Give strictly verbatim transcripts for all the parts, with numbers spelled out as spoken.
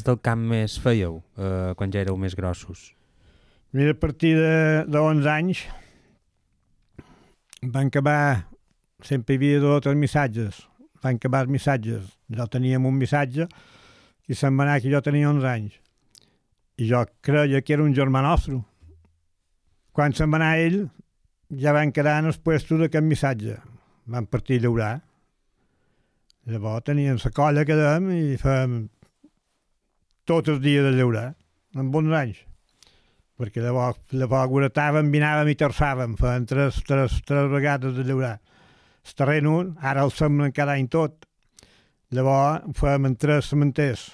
és el camp més fèieu, eh, quan ja éreu més grossos? Mira, a partir de, de onze anys van acabar, sempre hi havia dos o tres missatges, van acabar els missatges, jo teníem un missatge i se'n va anar que jo tenia onze anys. I jo creia que era un germà nostre. Quan se'n va anar ell, ja van quedar en els puestos d'aquest missatge. Van partir a llaurar. Llavors teníem la colla que dèiem i fèiem tots els dies de llaurar, amb onze anys. Perquè llavors, llavors guretàvem, vinàvem i terçàvem, fèiem tres, tres, tres vegades de llaurar. El terreno, ara el semblen cada any tot. Llavors fèiem en tres cementers.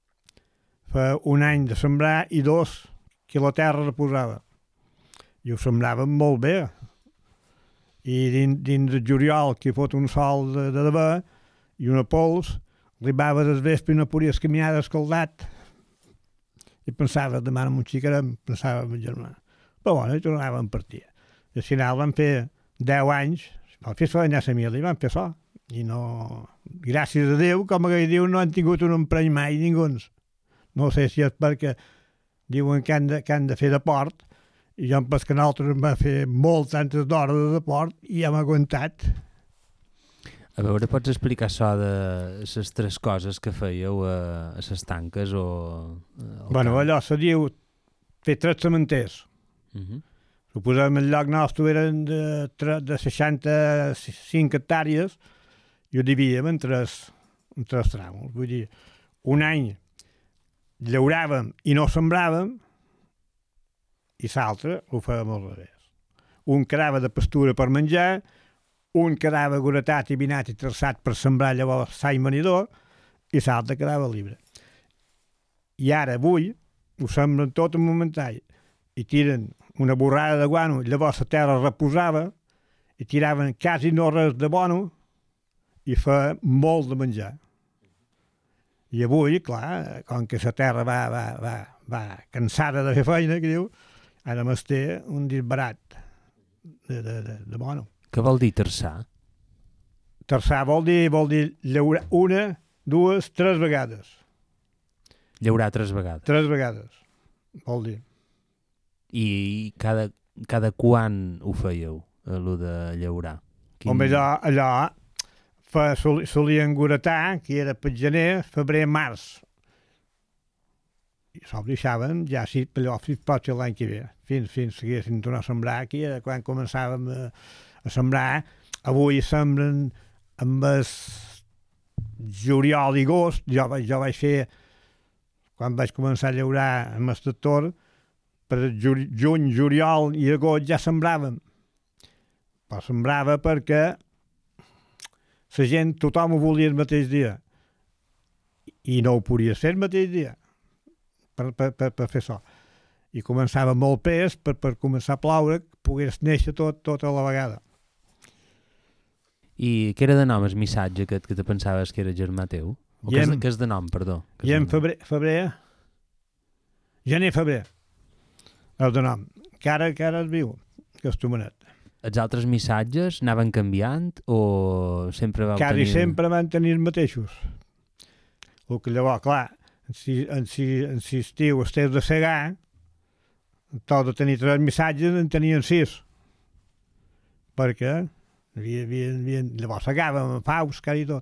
Fa un any de sembrar i dos que la terra reposava. I ho sembràvem molt bé. I dins, dins el juliol, que fot un sol de, de debè i una pols, arribava des vespre i no podies caminar d'escaldat. I pensava, demà no m'ho xicarem, pensava el meu germà. Però bueno, tornàvem a partir. I al final van fer deu anys, al fer la família, i van fer això. I no... Gràcies a Déu, com aquell diu, no han tingut un empreny mai, ningú. No sé si és perquè diuen que han de, que han de fer de port, i jo em penso que nosaltres vam fer molt tantes d'hores de port i hem aguantat. A veure, pots explicar això de les tres coses que fèieu a, a les tanques o... Bueno, camp? Allò se diu fer tres cementers. Uh -huh. Suposem el lloc nostre eren de, de seixanta-cinc hectàrees i ho dividíem en tres, en tres tramos. Vull dir, un any llauràvem i no sembràvem i l'altre ho fèiem al revés. Un quedava de pastura per menjar, un quedava guretat i vinat i terçat per sembrar llavors sa i manidor i l'altre quedava libre. I ara avui ho sembren tot en momentari i tiren una borrada de guano, llavors la terra reposava i tiraven quasi no res de bono i fa molt de menjar. I avui, clar, com que la terra va, va, va, va cansada de fer feina, que diu, ara més té un disbarat de, de, de, de bono. Què vol dir terçar? Terçar vol dir, vol dir llaurar una, dues, tres vegades. Llaurar tres vegades? Tres vegades, vol dir. I cada, cada quan ho fèieu, allò de llaurar? Quin... Home, allò, allò fa, sol, solien guretar, que era per gener, febrer, març. I se'l deixaven ja si, allò, fins potser l'any que ve, fins, fins que haguessin tornat a sembrar, que era quan començàvem a, a sembrar. Avui sembren amb el juliol i agost. Jo, jo vaig fer, quan vaig començar a llaurar amb el tractor, per juny, juliol i agost ja sembràvem. Però sembrava perquè la gent, tothom ho volia el mateix dia. I no ho podia fer el mateix dia per, per, per, per fer això. I començava molt pes per, per començar a ploure, que pogués néixer tot, tot a la vegada. I què era de nom el missatge que, que te pensaves que era germà teu? O què és, és de nom, perdó? I en febrer, febrer, gener, febrer, el de nom, que ara, que ara es viu, que és Tomanet. Els altres missatges anaven canviant o sempre vau Quasi tenir... sempre van tenir els mateixos. El que llavors, clar, si, en, si, en si estiu estàs de segar, en tot de tenir tres missatges en tenien sis. Perquè havia, havia, havia, llavors segàvem amb faus, quasi tot.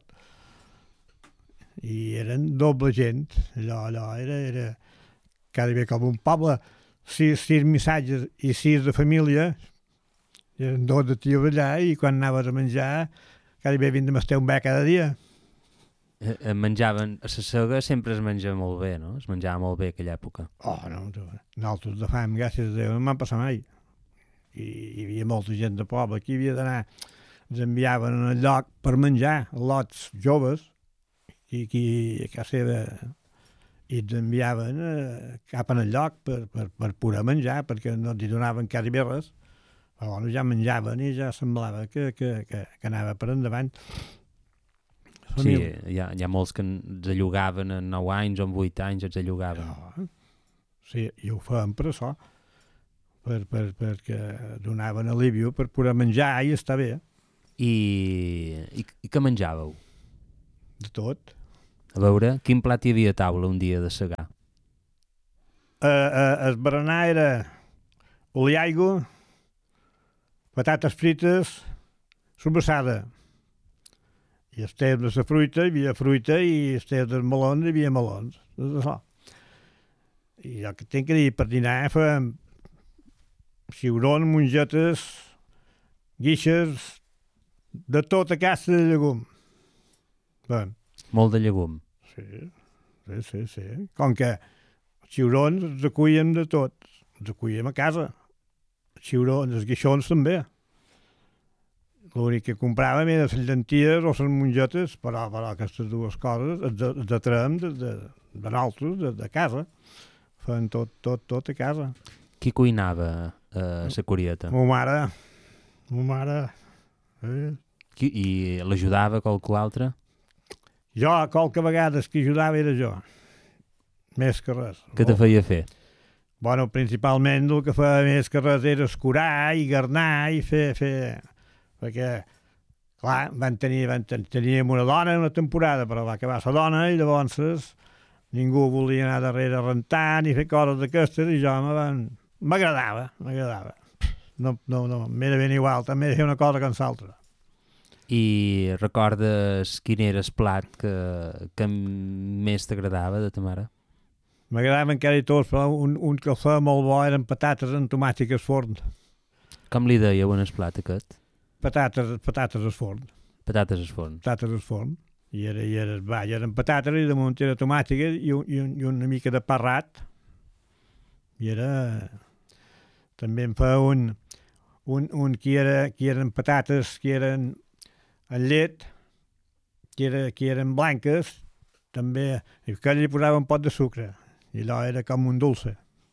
I eren doble gent. Allò, allò era, era quasi bé com un poble. Sis, sis missatges i sis de família. Eren dos de tios allà i quan anaves a menjar quasi bé havien de mastar un bé cada dia. Eh, menjaven, a la sega sempre es menja molt bé, no? Es menjava molt bé aquella època. Oh, no, nosaltres de fam, gràcies a Déu, no m'han passat mai. I hi havia molta gent de poble, aquí havia d'anar, ens enviaven en el lloc per menjar, lots joves, i aquí a casa seva, i ens enviaven eh, cap en el lloc per, per, per poder menjar, perquè no t'hi donaven quasi bé res. Però bueno, ja menjaven i ja semblava que, que, que, que anava per endavant. Sí, hi ha, hi ha molts que ens allogaven en nou anys o en vuit anys, ens allogaven. Ja, sí, i ho feien per això, per, per, perquè donaven alivio per poder menjar i estar bé. I, i, i què menjàveu? De tot. A veure, quin plat hi havia a taula un dia de segar? Uh, uh, el berenar era oliaigo, patates frites, sobrassada. I el temps de la fruita, hi havia fruita, i el temps dels melons, hi havia melons. Tot això. I jo que tinc que dir, per dinar fèiem ciurons, mongetes, guixes, de tota casa de llegum. Fèiem. Molt de llegum. Sí, sí, sí, sí. Com que els ciurons els recullen de tot. Els recullen a casa. Els ciurons, els guixons també. L'únic que compràvem era les llenties o les mongetes, però, però aquestes dues coses els, els atraem de, de, de nosaltres, de, de casa. Feien tot, tot, tot a casa. Qui cuinava a la curieta? Ma mare, ma mare... Eh? Qui, I l'ajudava qualcú altre? Jo, qualque vegada que ajudava era jo. Més que res. Què te feia fer? Bueno, principalment el que feia més que res era escurar i garnar i fer... fer... Perquè, clar, van tenir, van ten teníem una dona una temporada, però va acabar la dona i llavors ningú volia anar darrere a rentar ni fer coses d'aquestes i jo m'agradava, m'agradava. No, no, no, m'era ben igual, també era fer una cosa com l'altra. I recordes quin era el plat que, que més t'agradava de ta mare? M'agradaven encara i tots, però un, un que el feia molt bo eren patates amb tomàtiques forn. Com li dèieu en el plat aquest? Patates, patates al forn. Patates al forn. Patates al forn. I, era, i era, va, i eren patates i damunt era tomàtica i, un, i, un, i una mica de pa rat. I era... També em feia un, un, un que, era, que eren patates que eren en llet, que, era, que eren blanques, també, i que li posava un pot de sucre. I allò era com un dulce.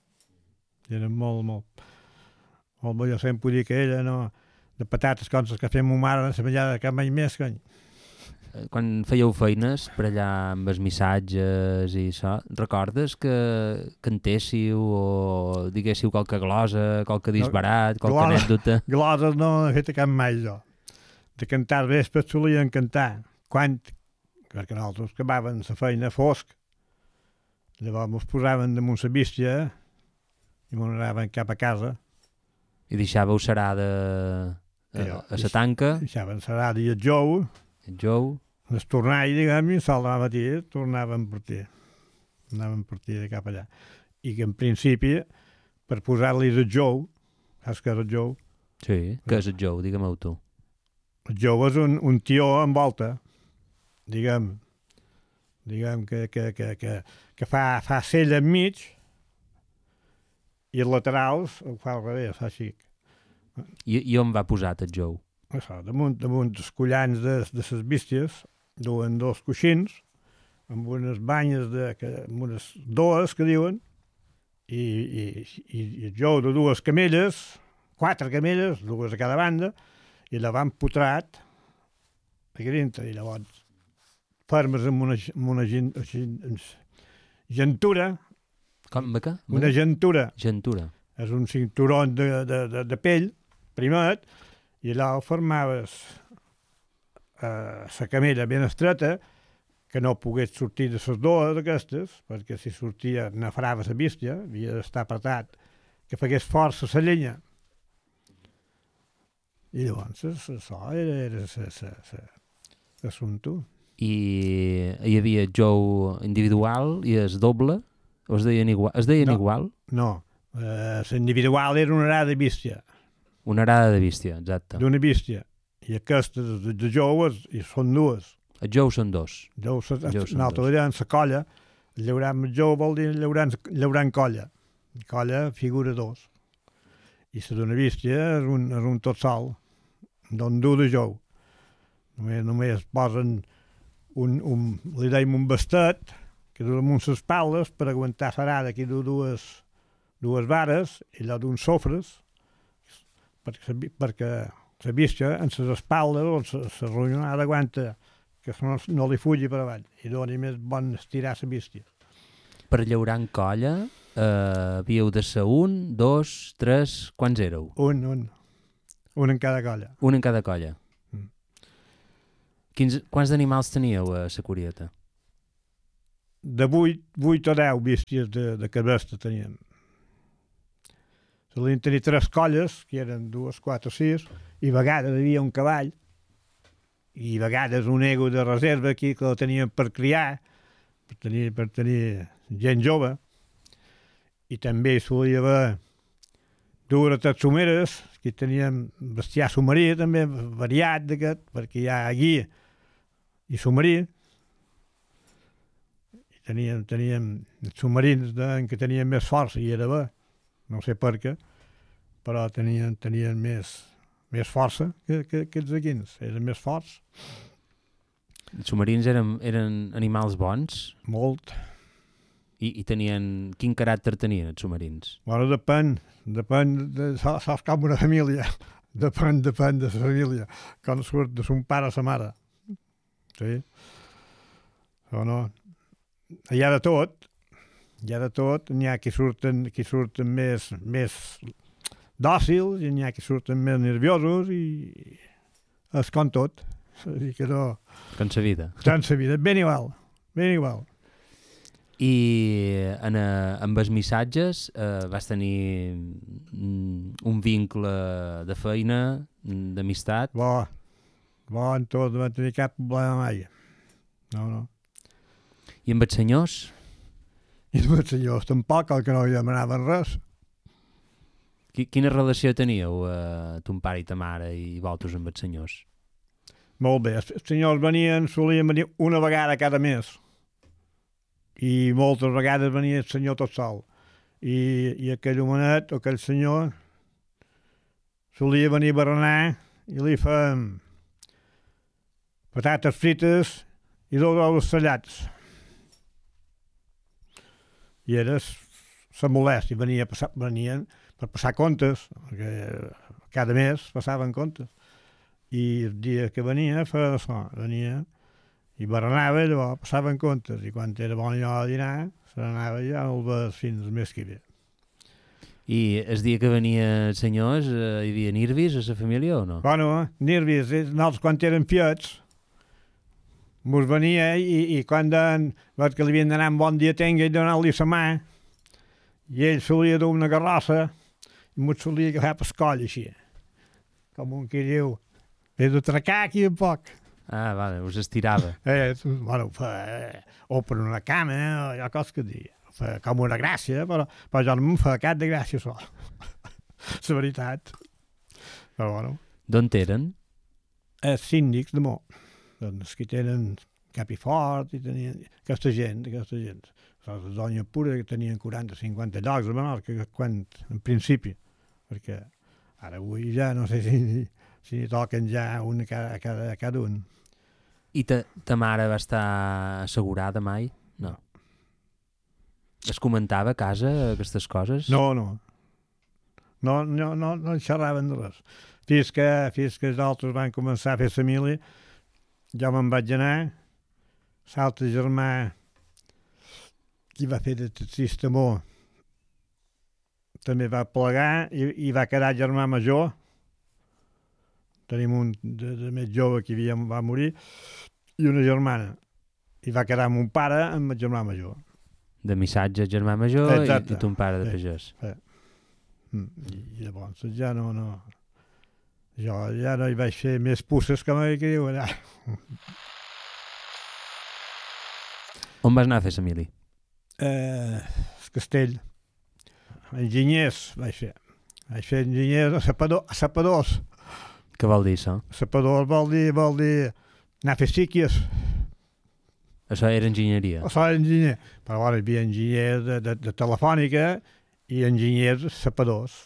I era molt, molt... Molt bo, jo sempre puc dir que ella no... de patates com les que fem ma mare, no se menjava cap any més, cony. Quan fèieu feines per allà amb els missatges i això, recordes que cantéssiu o diguéssiu qualque glosa, qualque disbarat, qualque Glosa, anècdota? Gloses no he fet cap mai, jo. De cantar vespres solien cantar. Quan? Perquè nosaltres acabàvem la feina fosc. Llavors ens posaven damunt la bístia i m'ho anaven cap a casa. I deixàveu serada a, a la tanca? Deixaven serada i el jou. El jou? Es tornava, diguem, i sol de la matí tornàvem per ti. Anàvem per ti de cap allà. I que en principi, per posar-li el jou, saps què és el jou? Sí, què és el jou? Digue-m'ho tu. El jou és un, un tió en volta, diguem, diguem que, que, que, que, que fa, fa cella enmig i els laterals ho fa al revés, fa així. I, i on va posat el jou? Això, damunt, damunt els collans de, de les bísties duen dos coixins amb unes banyes de, que, amb unes does que diuen i, i, i, i el jou de dues camelles, quatre camelles, dues a cada banda, i la van putrat aquí dintre, i llavors fermes amb una, amb una gent, gentura. Com, què? Una gentura. Gentura. És un cinturó de, de, de, de pell, primet, i allà formaves eh, la camella ben estreta, que no pogués sortir de les dues d'aquestes, perquè si sortia nafrava la bístia, havia d'estar apretat, que fegués força la llenya. I llavors això era l'assumpte. I hi havia jou individual i el doble? O es deien igual? Es deien no, igual? No, l'individual era una arada de bístia. Una arada de bístia, exacte. D'una bístia. I aquestes de, de joues i són dues. Els jous són dos. Jous, nosaltres allà en la colla, llaurar amb el jou vol dir llaurar, llaurar en colla. Colla figura dos. I la d'una bístia és un, és un tot sol, d'un dur de jou. Només, només posen un, un, li deim un vestet que du damunt les espaldes per aguantar l'arada, aquí du dues, dues vares i allò d'uns sofres, perquè, perquè la bístia en les espaldes o la ronyonada aguanta que no, no li fugi per avall i doni més bon estirar la bístia. Per llaurar en colla eh, havíeu de ser un, dos, tres... Quants éreu? Un, un. Un en cada colla. Un en cada colla. Mm. Quins, quants d'animals teníeu a la curieta? de vuit, vuit o deu bèsties de, de cabesta teníem. Solien tenir tres colles, que eren dues, quatre, sis, i a vegades hi havia un cavall, i a vegades un ego de reserva aquí que el teníem per criar, per tenir, per tenir gent jove, i també solia haver dues o tres someres, que teníem bestiar submarí també, variat d'aquest, perquè hi ha guia i submarí. I teníem, teníem submarins de, en què tenien més força, i era bé, no sé per què, però tenien, tenien més, més força que, que, que els d'aquins, eren més forts. Els submarins eren, eren animals bons? Molt. I, i tenien... Quin caràcter tenien els submarins? Bueno, depèn, depèn, de, saps com una família, depèn, depèn de la família, quan surt de son pare a sa mare. Sí? O no? Hi ha de tot, hi ha de tot, n'hi ha qui surten, qui surten més, més dòcils, i n'hi ha qui surten més nerviosos, i és com tot. És a dir que no... Com sa vida. Com sa vida, ben igual, ben igual. I en, a, amb els missatges eh, vas tenir un vincle de feina, d'amistat? Bo, bo en tot, no vaig tenir cap problema mai. No, no. I amb els senyors? I amb els senyors tampoc, el que no li demanaven res. Quina relació teníeu, eh, ton pare i ta mare i vosaltres amb els senyors? Molt bé, els senyors venien, solien venir una vegada cada mes. I moltes vegades venia el senyor tot sol. I, i aquell homenet, o aquell senyor, solia venir a berenar i li fèiem patates frites i dos ous tallats. I era la molèstia, venia a passar, venien per passar comptes, perquè cada mes passaven comptes. I el dia que venia, feia això, venia i berenava, llavors passaven comptes, i quan era bon allò a dinar, se n'anava ja al ves fins al mes que ve. I el dia que venia els senyors, eh, hi havia nervis a la família o no? Bueno, nervis, eh? Nosaltres quan eren fiets, mos venia i, i quan den, veig que li havien d'anar un bon dia tenga i donar-li la mà, i ell solia dur una garrossa i mos solia agafar per coll així, com un que diu, he de tracar aquí un poc. Ah, vale, us estirava. Eh, bueno, fa, eh, o per una cama, eh, o allò cosa que dic. Fa com una gràcia, però, però jo no em fa cap de gràcia, això. La veritat. Però, bueno. D'on eren? Els síndics de Mo. Doncs que tenen Capifort i tenien... Aquesta gent, aquesta gent. Les dones pura que tenien quaranta cinquanta llocs a Menorca, quan, en principi. Perquè ara avui ja no sé si, si toquen ja un a cada, a cada, a cada un. I ta, ta mare va estar assegurada mai? No. Es comentava a casa aquestes coses? No, no. No, no, no, no en xerraven de res. Fins que, fins que els altres van començar a fer família, jo me'n vaig anar, l'altre germà, qui va fer de taxista Mo, també va plegar i, i va quedar germà major. Tenim un de, de més jove que havia, va morir, i una germana. I va quedar amb un pare amb el germà major. De missatge germà major i, i ton pare de pagès. Sí, sí. I, I llavors ja no, no... Jo ja no hi vaig fer més pusses que m'havia que diu allà. On vas anar a fer família? Eh, el castell. Enginyers vaig fer. Vaig fer enginyers a sapador, a sapadors. Què vol dir això? Sapador vol dir, vol dir anar a fer síquies. Això era enginyeria? Això era enginyer. Però ara hi havia enginyers de, de, de telefònica i enginyers sapadors.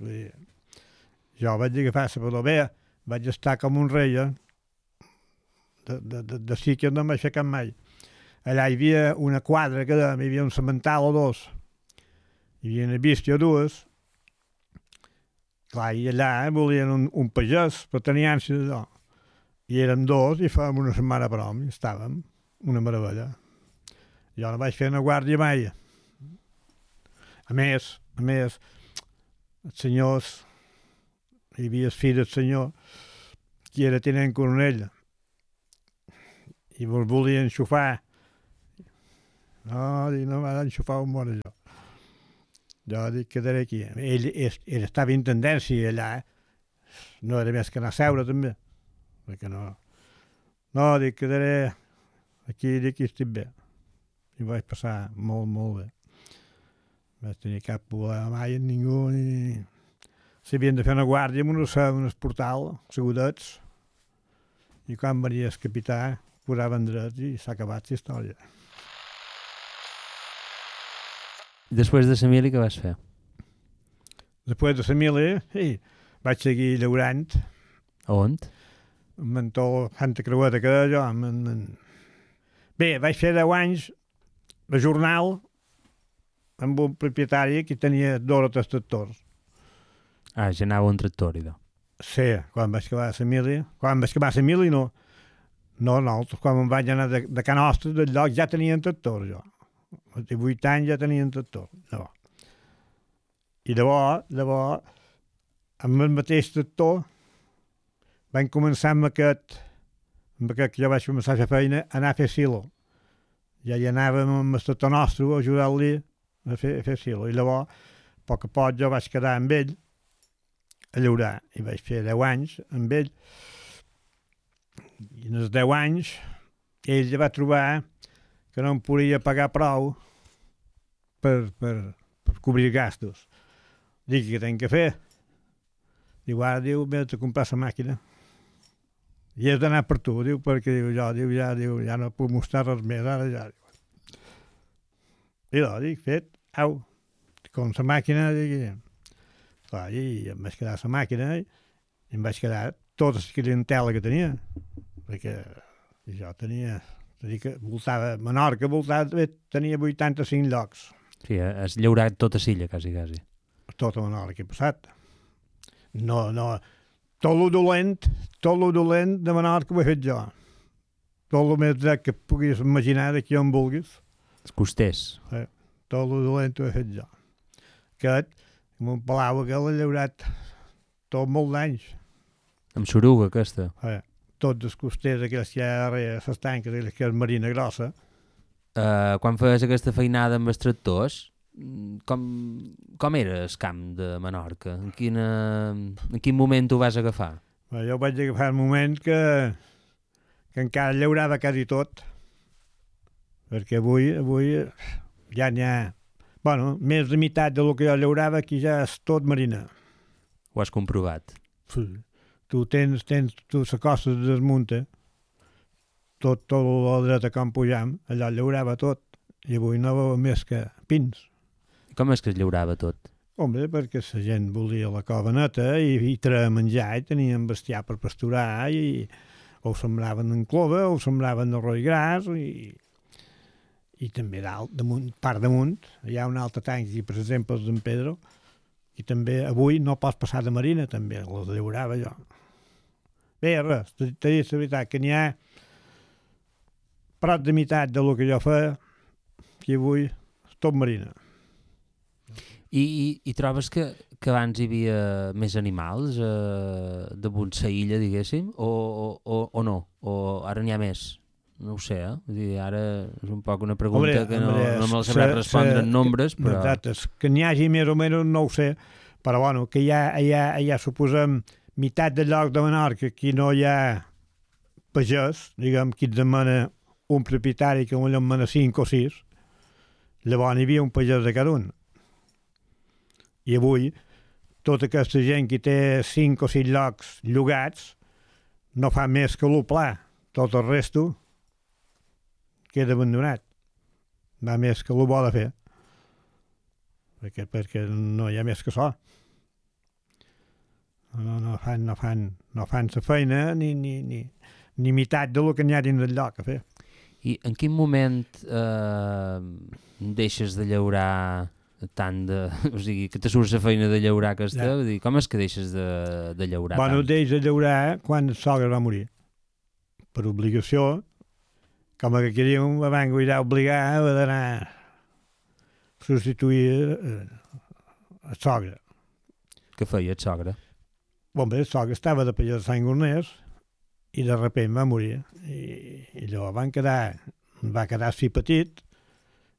Jo vaig agafar sapador. Bé, vaig estar com un rei, eh? De, de, de, de síquies no m'he aixecat mai. Allà hi havia una quadra que hi havia un semental o dos. Hi havia una bístia o dues. Clar, i allà eh, volien un, un pagès per tenir ànsia d'allò. I érem dos i fèiem una setmana prom i estàvem. Una meravella. Jo no vaig fer una guàrdia mai. A més, a més, els senyors, hi havia el fill del senyor, qui era tinent coronel, i vos volien xufar. No, dic, no m'ha d'enxufar un món, això. Jo dic, quedaré aquí. Ell, ell, ell estava en tendència allà, eh? No era més que anar a seure, també. Perquè no... No, dic, quedaré aquí, dic, i estic bé. I vaig passar molt, molt bé. No vaig tenir cap problema mai amb ningú, ni... Si havien de fer una guàrdia, m'ho en el portal, segurets, i quan venia el capità, posaven dret i s'ha acabat la història. Després de la mili, què vas fer? Després de la mili, sí, vaig seguir llaurant. A on? Un mentó, Santa Creueta, que jo... En, en... Bé, vaig fer deu anys de jornal amb un propietari que tenia dos o tres tractors. Ah, ja anava un tractor, idò. Sí, quan vaig acabar la mili. Quan vaig acabar la mili, no. No, no, quan em vaig anar de, de Can Ostres, del lloc, ja tenien tractor, jo. A divuit anys ja tenien tractor. No. I llavors, llavors, amb el mateix tractor, vam començar amb aquest, amb aquest que jo vaig començar a fer feina, a anar a fer silo. Ja hi anàvem amb el tractor nostre a ajudar-li a fer, a fer silo. I llavors, a poc a poc, jo vaig quedar amb ell a llaurar. I vaig fer deu anys amb ell. I en els deu anys, ell ja va trobar que no em podia pagar prou per, per, per cobrir gastos. Dic, què tinc que fer? Diu, ara, diu, m'he de comprar la màquina. I has d'anar per tu, diu, perquè diu, jo, diu, ja, diu, ja no puc mostrar res més, ara ja. Diu. I no, dic, fet, au, com la màquina, dic, clar, i em vaig quedar la màquina i em vaig quedar tota la clientela que tenia, perquè jo tenia, tenia que voltava, Menorca voltava, tenia vuitanta-cinc llocs. Sí, has llaurat tota silla, quasi, quasi. Tota Menorca he passat. No, no, tot lo dolent, tot lo dolent de Menorca ho he fet jo. Tot lo més dret que puguis imaginar d'aquí on vulguis. Els costers. Eh, tot lo dolent ho he fet jo. Aquest, amb un palau que l'he llaurat tot molt d'anys. Amb xoruga, aquesta. Eh, tots els costers, aquells que hi ha darrere les tanques, aquells que és marina grossa. Uh, quan feies aquesta feinada amb els tractors, com, com era el camp de Menorca? En, quina, en quin moment ho vas agafar? Bé, jo vaig agafar el moment que, que encara llaurava quasi tot, perquè avui, avui ja n'hi ha... Bueno, més de meitat del que jo llaurava, aquí ja és tot marina. Ho has comprovat? Sí. Tu tens, tens tu la costa de desmunta, tot, tot el dret a com pujam, allò llaurava tot, i avui no veu més que pins. Com és que es llaurava tot? Home, perquè la gent volia la cova neta i, i treia menjar, i tenien bestiar per pasturar, i o sembraven en clova, o sembraven arròs gras, i... i també dalt, damunt, part damunt, hi ha un altre tanc aquí, per exemple, el d'en Pedro, i també avui no pots passar de marina, també, les llaurava jo. Bé, res, t'he dit la veritat, que n'hi ha prop de meitat del que jo feia, que avui és tot marina. I, i, i trobes que, que abans hi havia més animals eh, damunt la illa, diguéssim, o, o, o no? O ara n'hi ha més? No ho sé, eh? Vull dir, ara és un poc una pregunta hombre, que no, hombre, no me la sabré respondre en nombres, però... Exacte, que n'hi hagi més o menys no ho sé, però bueno, que hi ha, hi ha, hi ha suposem, meitat de lloc de Menorca, aquí no hi ha pagès, diguem, qui et demana un propietari que potser en mana cinc o sis, llavors hi havia un pagès de cada un. I avui, tota aquesta gent que té cinc o sis llocs llogats no fa més que l'u pla, tot el resto queda abandonat. Va més que l'ho vol fer. Perquè, perquè no hi ha més que això. No, no, fan, no, fan, no fan la feina ni, ni, ni, ni meitat del que n'hi ha dins del lloc a fer. I en quin moment eh, deixes de llaurar tant de... O sigui, que te surt la feina de llaurar aquesta? Ja. Vull dir, com és que deixes de, de llaurar bueno, tant? Bueno, deixes de llaurar quan el sogre va morir. Per obligació, com que queríem, me van obligar a d'anar a substituir eh, el sogre. Què feia el sogre? Bon, bé, el sogre estava de pagès a Sant Gorners i de repent va morir. I, i llavors van quedar, va quedar si petit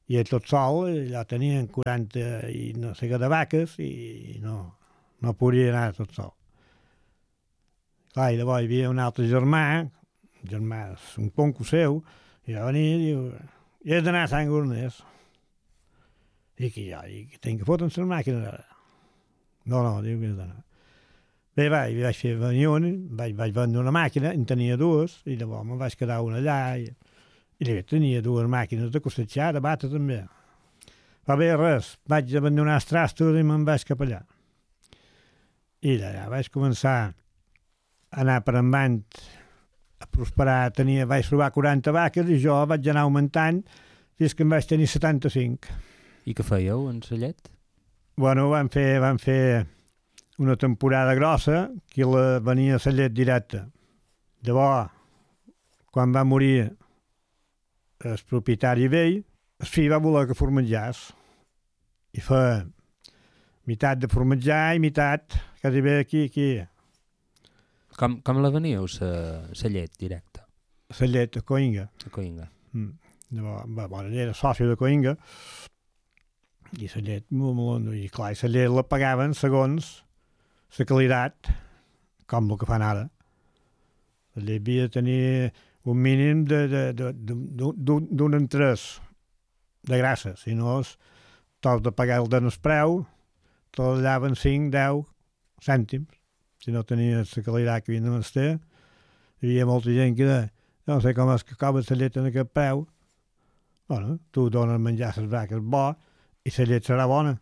i ell tot sol, allà tenien quaranta i no sé què de vaques i no, no podia anar tot sol. Clar, i llavors hi havia un altre germà, un germà, un conco seu, i va venir i diu, i has d'anar a Sant Gornès. Dic, i jo, i tinc que fotre'm les màquines ara. No, no, diu que has d'anar. Bé, va, i vaig fer venir un, vaig, vaig vendre una màquina, en tenia dues, i llavors me'n vaig quedar una allà, i, i bé, tenia dues màquines de cossetxar, de batre també. Va bé, res, vaig abandonar els trastos i me'n vaig cap allà. I allà vaig començar a anar per endavant, a prosperar, tenia, vaig trobar quaranta vaques i jo vaig anar augmentant fins que em vaig tenir setanta-cinc. I què fèieu en la llet? Bueno, van fer, van fer una temporada grossa que la, venia la llet directa. Llavors, quan va morir el propietari vell, el fill va voler que formatjàs. I fa meitat de formatjar i meitat quasi bé aquí, aquí. Com, com la veníeu, la llet directa? La llet a Coïnga. A Coïnga. Mm. Llavors, bueno, era soci de Coïnga i la llet, molt, molt, i clar, la llet la pagaven segons la qualitat, com el que fan ara. La llet havia de tenir un mínim d'un en tres de grassa, si no t'has de pagar el del preu, te la llaven cinc, deu cèntims. Si no tenies la qualitat que havien de menester, hi havia molta gent que deia, no sé com és que cobres la llet en aquest preu. Bueno, tu dones menjar a les vaques bo i la llet serà bona.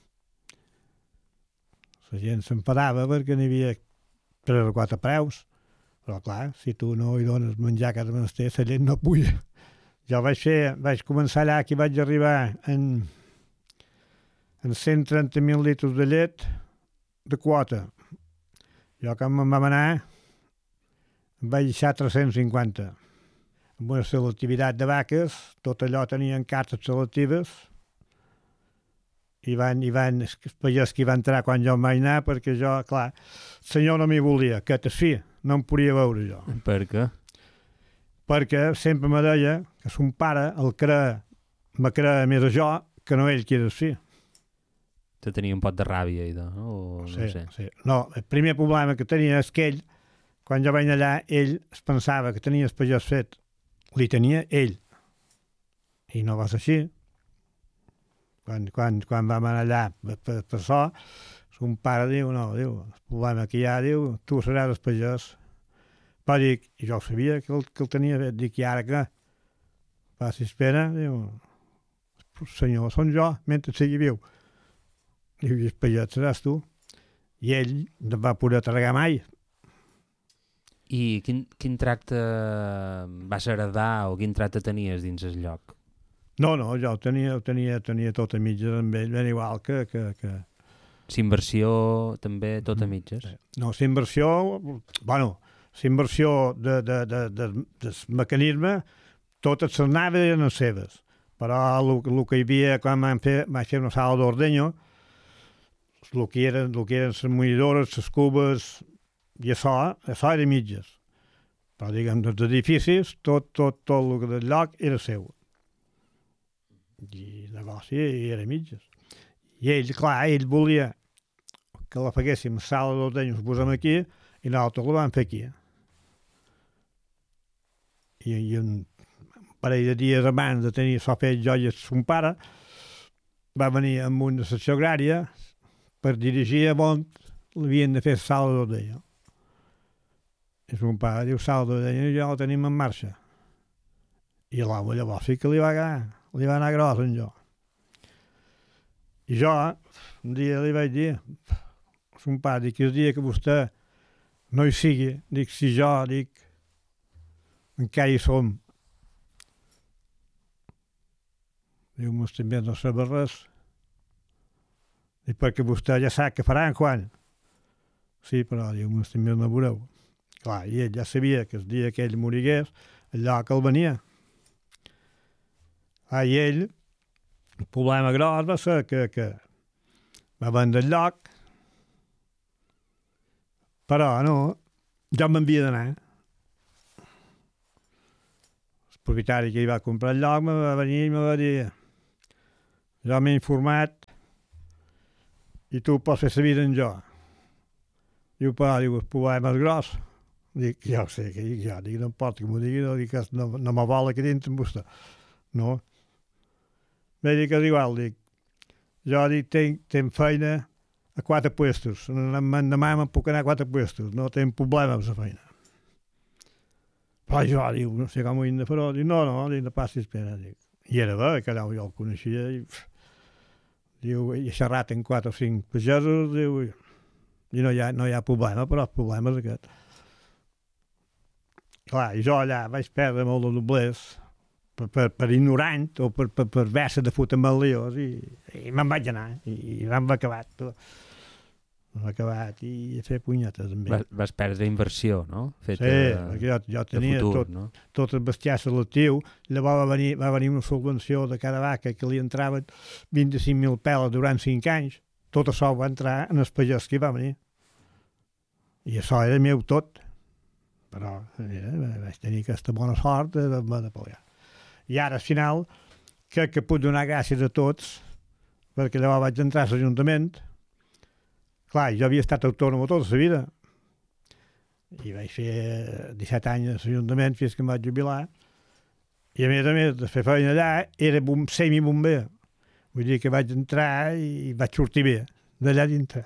La gent s'enfadava perquè n'hi havia tres o quatre preus. Però clar, si tu no hi dones menjar cada menester, la llet no puja. Jo vaig fer, vaig començar allà que vaig arribar en, en cent trenta mil litres de llet de quota. Jo quan me'n vam anar em vaig deixar tres-cents cinquanta. Amb una selectivitat de vaques, tot allò tenien cartes selectives i van, i van, el pagès que hi va entrar quan jo em vaig anar, perquè jo, clar, el senyor no m'hi volia, que te fi, no em podia veure jo. Per què? Perquè sempre me deia que son pare el crea, me crea més a jo que no ell que era fi. Te tenia un pot de ràbia i de, no? O no sí, sé. Sí. No, el primer problema que tenia és que ell, quan jo vaig allà, ell es pensava que tenia el pagès fet. Li tenia ell. I no va ser així. Quan, quan, quan vam anar allà per, per, per això, son pare diu, no, diu, el problema que hi ha, diu, tu seràs el pagès. Però dic, i jo sabia que el, que el tenia fet, dic, i ara què? Passi espera, diu, senyor, són jo, mentre sigui viu. Diu, i el pagès seràs tu. I ell no va poder tragar mai. I quin, quin tracte vas heredar o quin tracte tenies dins el lloc? No, no, jo ho tenia, ho tenia, tenia tot a mitges amb ell, ben igual que... que, que... S'inversió també tot a mitges? No, s'inversió, bueno, s'inversió de, de, de, de, del mecanisme, totes les naves eren les seves, però el, el que hi havia quan vam fer, vaig fer una sala d'ordenyo, el que eren, el que eren les mullidores, les cubes, i això, això era mitges. Però, diguem, dels edificis, tot, tot, tot el que del lloc era seu. I el negoci era mitges. I ell, clar, ell volia que la faguéssim a sala d'ordenyo, us posem aquí, i nosaltres la vam fer aquí. I, i un parell de dies abans de tenir això fet jo i son pare, va venir amb una secció agrària per dirigir a on l'havien de fer sala d'ordenyo. I son pare diu, sala d'ordenyo ja la tenim en marxa. I l'home llavors sí que li va anar, li va anar gros en jo. I jo, un dia li vaig dir, son pare, dic, el dia que vostè no hi sigui, dic, si jo, dic, encara hi som. Diu, mos també no saber res. Dic, perquè vostè ja sap què faran quan. Sí, però, diu, mos també no veureu. Clar, i ell ja sabia que el dia que ell morigués, allò que el venia. Ah, i ell, el problema gros va ser que, que va vendre el lloc, però no, jo m'havia d'anar. El propietari que hi va comprar el lloc me va venir i me va dir, jo m'he informat i tu pots fer la vida en jo. Diu, però, diu, el problema és gros. Dic, ja ho sé, que dic jo, dic, no em pot que m'ho digui, no, dic, no, no me vol aquí dintre amb vostè. No. Bé, dic, és igual, dic, jo dic, tenc, tenc feina a quatre puestos, demà me'n puc anar a quatre puestos, no tenc problema amb la feina. Però jo, diu, no sé com ho he de fer, dic, no, no, dic, no passis pena, dic. I era bé, que jo el coneixia, i, diu, he xerrat en quatre o cinc pagesos, diu, i no hi ha, no hi ha problema, però el problema és aquest. Clar, i jo allà vaig perdre molt de doblers per, per, per ignorant o per, per, per verse de fot amb els lios i, i me'n vaig anar i, i m'han acabat m'han acabat i a fer punyetes amb ell. Vas, vas perdre inversió, no? Feta sí, de, perquè jo, jo tenia futur, tot, no? tot el bestiar selectiu, llavors va venir, va venir una subvenció de cada vaca que li entraven vint-i-cinc mil peles durant cinc anys, tot això va entrar en el pagès que hi va venir. I això era meu tot. Però eh, vaig tenir aquesta bona sort de, de, de pelear. I ara, al final, crec que puc donar gràcies a tots, perquè llavors vaig entrar a l'Ajuntament. Clar, jo havia estat autònom tota la vida. I vaig fer disset anys a l'Ajuntament fins que em vaig jubilar. I a més a més de fer feina allà, era bom, semi-bomber. Vull dir que vaig entrar i vaig sortir bé, d'allà dintre.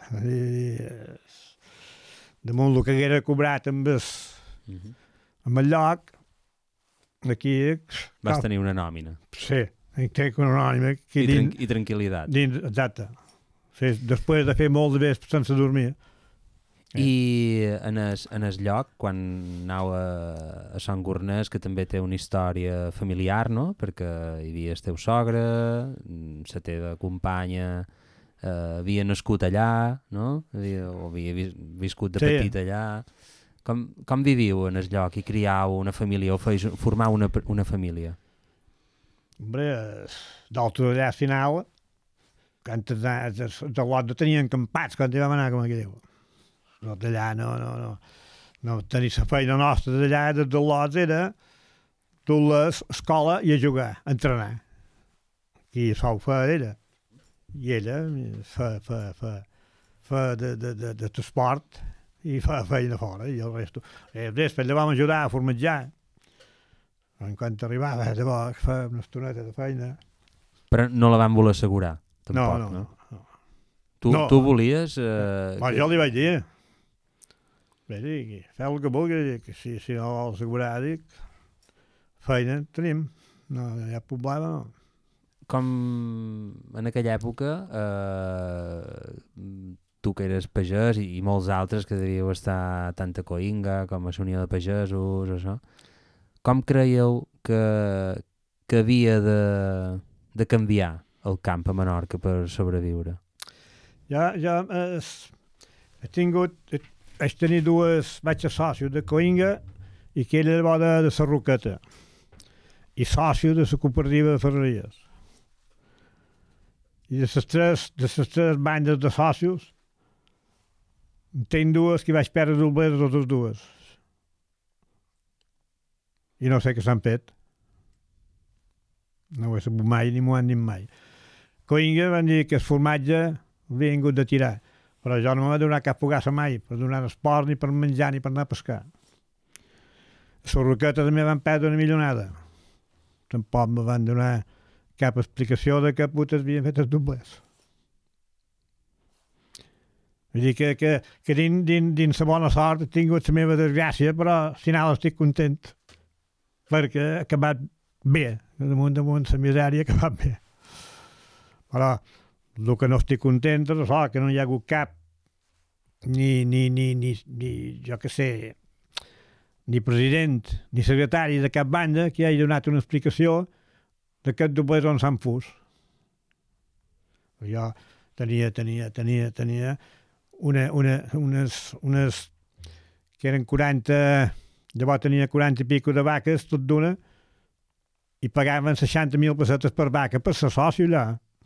Damunt el que haguera cobrat amb el, uh-huh. amb el lloc, aquí... Vas cal... tenir una nòmina. Sí, tenc una nòmina. I, dins, I tranquil·litat. Dins, exacte. Sí, després de fer molt de vespre sense dormir. Eh. I en el, en el lloc, quan anau a, a Sant Gornès, que també té una història familiar, no? Perquè hi havia el teu sogre, la teva companya... Uh, havia nascut allà, no? Havia, o havia vis, viscut de sí. petit allà. Com, com viviu en el lloc i criau una família o feis, formar una, una família? Hombre, d'altre allà al final, quan els de l'Ot tenien campats, quan hi vam anar, com aquí diu. No, d'allà no, no, no. No tenir la feina nostra d'allà, des de l'Ot era dur l'escola i a jugar, a entrenar. I això ho fa ella. I ella fa, fa, fa, fa de, de, de, de transport i fa feina fora i el resto. Eh, després la vam ajudar a formatjar. En quan arribava, llavors fa una estoneta de feina. Però no la van voler assegurar, tampoc, no? No, no. no. Tu, no. tu volies... Eh, bueno, que... Jo li vaig dir. Bé, dic, feu el que vulgui, dic, si, si no vol assegurar, dic, feina tenim, no hi ha problema, no. Com en aquella època, eh, tu que eres pagès i, i molts altres que devíeu estar tant a Coïnga com a la Unió de Pagesos, això, com creieu que, que havia de, de canviar el camp a Menorca per sobreviure? Ja, ja eh, he tingut, vaig tenir dues, vaig ser sòcio de Coïnga i que era de, de la Roqueta i sòcio de la cooperativa de Ferreries. I de les tres, de les tres bandes de sòcios, tenc dues que vaig perdre doblers de totes dues. I no sé què s'han fet. No ho he sabut mai, ni m'ho han dit mai. Coïnga van dir que el formatge havia vingut de tirar, però jo no m'ha donat cap fogassa mai, per donar esport, ni per menjar, ni per anar a pescar. A la Roqueta també van perdre una millonada. Tampoc me van donar cap explicació de què putes havien fet els doblers. Vull dir que, que, que dins, dins, dins la bona sort he tingut la meva desgràcia, però al final estic content perquè ha acabat bé, damunt damunt la misèria ha acabat bé. Però el que no estic content és això, que no hi ha hagut cap ni, ni, ni, ni, ni jo què sé, ni president ni secretari de cap banda que hagi donat una explicació d'aquests doblers on s'han fos. Jo tenia, tenia, tenia, tenia una, una, unes, unes que eren quaranta, llavors tenia quaranta i pico de vaques, tot d'una, i pagaven seixanta mil pessetes per vaca per ser soci allà.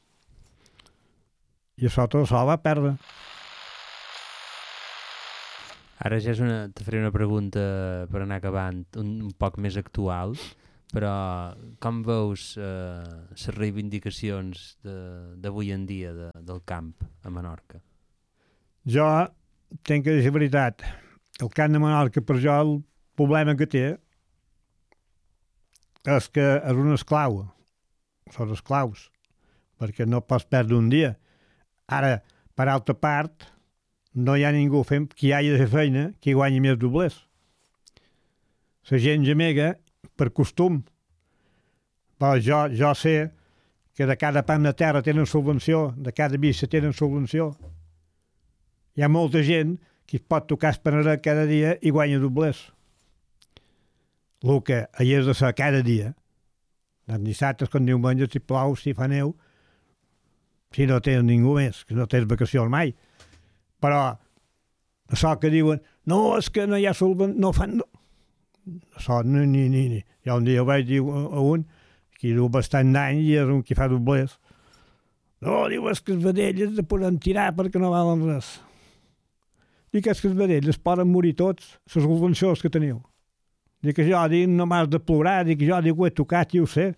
I això tot això va perdre. Ara ja és una, te faré una pregunta per anar acabant, un, un poc més actual. Però com veus les eh, reivindicacions d'avui en dia de, del camp a Menorca? Jo tenc que dir la veritat. El camp de Menorca, per jo, el problema que té és que és un esclau. Són esclaus. Perquè no pots perdre un dia. Ara, per altra part, no hi ha ningú fent, qui hagi de fer feina que guanyi més doblers. La gent gemega per costum. Però jo, jo sé que de cada pam de terra tenen subvenció, de cada vista tenen subvenció. Hi ha molta gent que es pot tocar el paneret cada dia i guanya doblers. El que hi és de ser cada dia, els dissabtes, quan diumenge, si plou, si fa neu, si no tens ningú més, que no tens vacacions mai. Però això que diuen, no, és que no hi ha solvent, no fan... No. Això ni, ni, ni, ni. Jo un dia vaig dir a un que diu bastant d'any i és un que fa doblers. No, diu, és que els vedells de poden tirar perquè no valen res. Dic, és que els vedells poden morir tots, les subvencions que teniu. Dic que jo, dic, no m'has de plorar, dic jo, dic, ho he tocat i ho sé.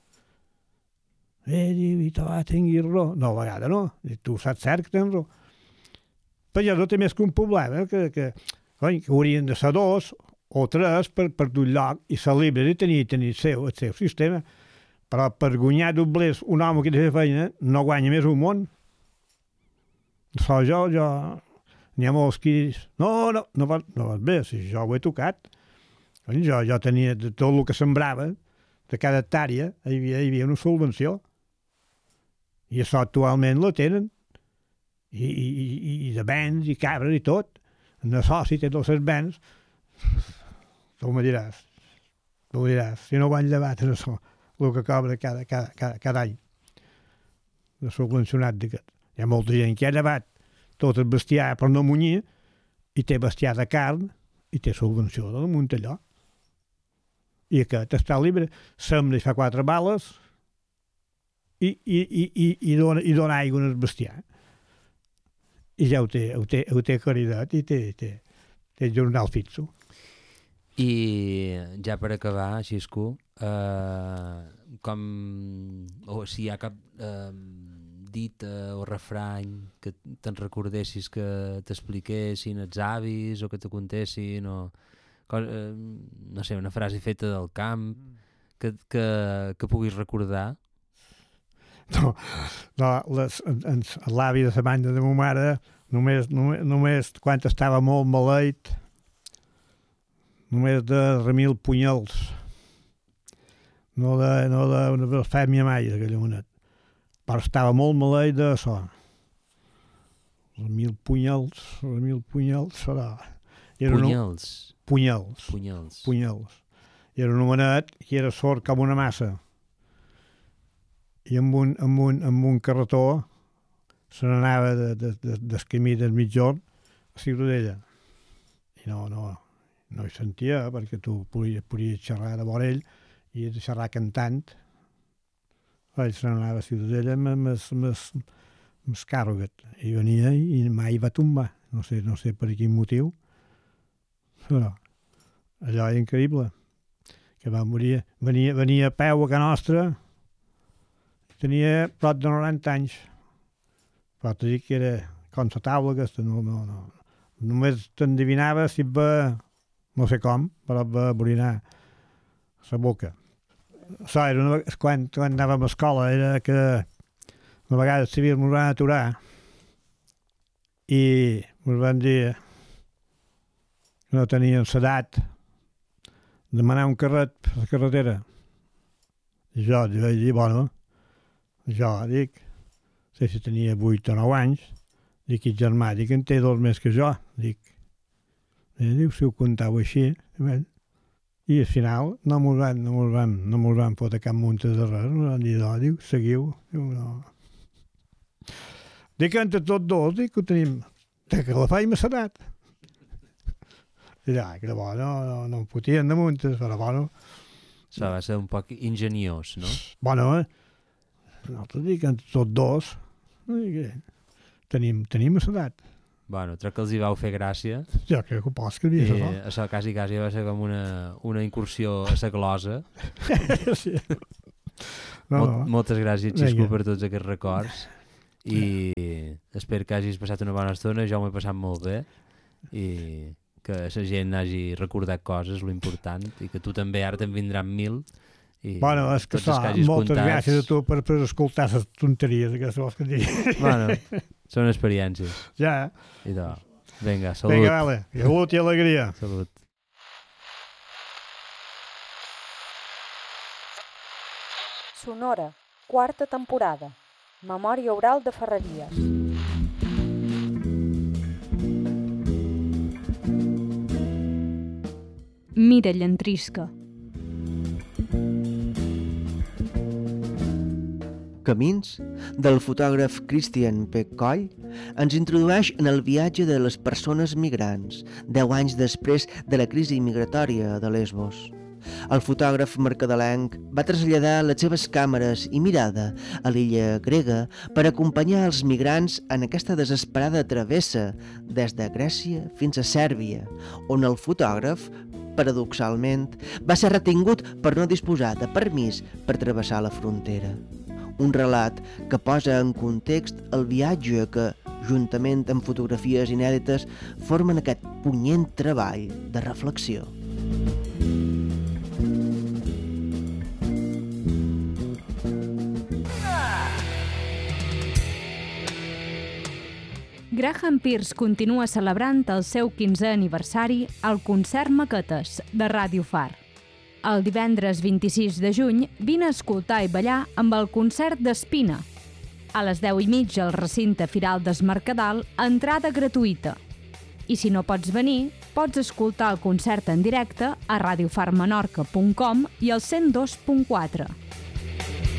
Eh, diu, i te va, tingui raó. No, a vegades no. Dic, tu saps cert que tens raó. Però ja no té més que un problema, que, que, coi, que haurien de ser dos o tres per, per d'un lloc i ser llibres i tenir, tenir el, seu, el seu sistema. Però per guanyar doblers un home que té feina no guanya més un món. Això jo, jo... N'hi ha molts que diuen, no, no, no vas, no vas bé, si jo ho he tocat. Jo, jo tenia de tot el que sembrava, de cada hectàrea, hi havia, hi havia una subvenció. I això actualment la tenen. I, i, i, i de bens, i cabres, i tot. En això, si tens els seus bens, tu me diràs, tu me diràs, si no van llevat en això, el que cobra cada, cada, cada, cada any. De subvencionat d'aquest. Hi ha molta gent que ha llevat tot el bestiar per no munyir i té bestiar de carn i té subvenció de damunt allò. I aquest està libre, sembra i fa quatre bales i, i, i, i, i, dona, i dona aigua al bestiar. I ja ho té, ho té, ho té claritat i té, té, té jornal fixo. I ja per acabar, Xisco, eh, com, o si hi ha cap eh, dita o refrany que te'n recordessis que t'expliquessin els avis o que te contessin o eh, no sé, una frase feta del camp que, que, que puguis recordar. No, no les, en, l'avi de la banda de ma mare només, només, només quan estava molt maleït només de remil punyals no de, no de, de blasfèmia mai aquell homenet, però estava molt maleït d'això. Remil punyals, remil punyals serà. Punyals? Un... Punyals. Punyals. Punyals. I era un homenet que era sord com una massa. I amb un, amb un, amb un carretó se n'anava de, de, de, del camí del mitjorn a Ciutadella. I no, no, no hi sentia, perquè tu podies, podies xerrar de vora ell i de xerrar cantant. Ell se n'anava a Ciutadella amb el càrregat. I venia i mai va tombar. No sé, no sé per quin motiu. Però allò era increïble. Que va morir. Venia, venia a peu a casa nostra. Tenia prop de noranta anys. Però t'he dit que era com la taula aquesta. No, no, no. Només t'endevinava si va, no sé com, però va borinar la boca. Això era una, quan, quan anàvem a escola, era que una vegada els civils ens van aturar i ens van dir que no tenien l'edat de demanar un carret per la carretera. I jo vaig dir, bueno, jo dic, no sé si tenia vuit o nou anys, dic, i germà, dic, en té dos més que jo, dic, i diu, si ho comptau així, i al final no mos van, no mos van, no mos van fotre cap muntes de res, no van dir, no, diu, seguiu, diu, no. Dic, entre tots dos, dic, ho tenim, que la faig m'ha sedat. I ja, que bo, no, no, no em fotien de muntes, però bueno. Això va ser un poc ingeniós, no? Bueno, eh? Nosaltres dic, entre tots dos, dic, tenim, tenim a sedat. Bueno, crec que els hi vau fer gràcia. Jo crec que ho pots que havia I això. això quasi, quasi va ser com una, una incursió a la closa. Sí. No, Mol, no. moltes gràcies, Xisco, Vinga. per tots aquests records. I espero que hagis passat una bona estona. Jo m'ho he passat molt bé. I que la gent hagi recordat coses, lo important, i que tu també, ara te'n vindran mil. I Bueno, és que tots els so, hagis moltes comptats- gràcies a tu per, per escoltar les tonteries aquestes vols que et digui. Bueno, són experiències. Ja, I de... Vinga, salut. vinga, vale. Salut i alegria. Salut. Sonora, quarta temporada. Memòria oral de Ferreries. Mira, llentisca. Camins, del fotògraf Christian P. Coll, ens introdueix en el viatge de les persones migrants, deu anys després de la crisi migratòria de Lesbos. El fotògraf mercadelenc va traslladar les seves càmeres i mirada a l'illa grega per acompanyar els migrants en aquesta desesperada travessa des de Grècia fins a Sèrbia, on el fotògraf, paradoxalment, va ser retingut per no disposar de permís per travessar la frontera. Un relat que posa en context el viatge que, juntament amb fotografies inèdites, formen aquest punyent treball de reflexió. Graham Pierce continua celebrant el seu quinzè aniversari al concert Maquetes de Ràdio Far. El divendres vint-i-sis de juny vine a escoltar i ballar amb el concert d'Espina. A les deu i mitja al recinte Firal des Mercadal, entrada gratuïta. I si no pots venir, pots escoltar el concert en directe a radiofarmenorca punt com i al cent dos punt quatre.